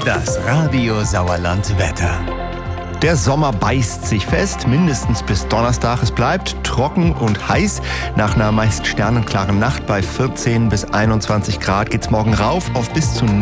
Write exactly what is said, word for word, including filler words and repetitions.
Das Radio Sauerland Wetter. Der Sommer beißt sich fest, mindestens bis Donnerstag. Es bleibt trocken und heiß. Nach einer meist sternenklaren Nacht bei vierzehn bis einundzwanzig Grad geht's morgen rauf auf bis zu